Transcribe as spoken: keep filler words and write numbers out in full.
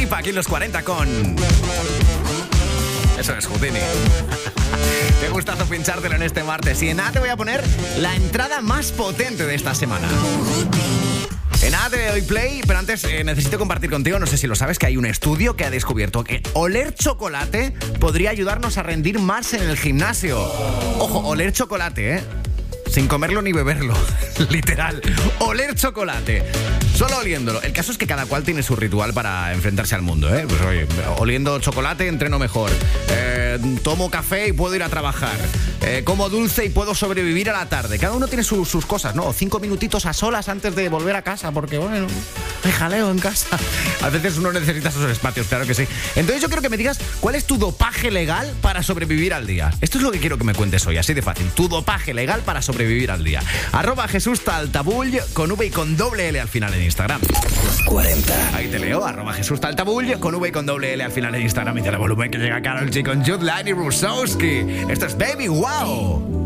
Lipa aquí en los cuarenta con... Eso es Houdini. Qué gustazo pinchártelo en este martes. Y en nada te voy a poner la entrada más potente de esta semana. En nada te doy play, pero antes eh, necesito compartir contigo, no sé si lo sabes, que hay un estudio que ha descubierto que oler chocolate podría ayudarnos a rendir más en el gimnasio. Ojo, oler chocolate, ¿eh? Sin comerlo ni beberlo. Literal. Oler chocolate. Solo oliéndolo. El caso es que cada cual tiene su ritual para enfrentarse al mundo, ¿eh? Pues oye, oliendo chocolate entreno mejor. Eh, tomo café y puedo ir a trabajar. Eh, como dulce y puedo sobrevivir a la tarde. Cada uno tiene su, sus cosas, ¿no? Cinco minutitos a solas antes de volver a casa, porque, bueno, hay jaleo en casa. A veces uno necesita esos espacios, claro que sí. Entonces yo quiero que me digas cuál es tu dopaje legal para sobrevivir al día. Esto es lo que quiero que me cuentes hoy, así de fácil. Tu dopaje legal para sobrevivir al día. Arroba Jesús Taltabull, con V y con doble L al final en Instagram. cuarenta. Ahí te leo, arroba Jesús Taltabull, con V y con doble L al final en Instagram. Y te la volumen que llega Karol G con Jude Line y Rusowski. Esto es Baby Wow.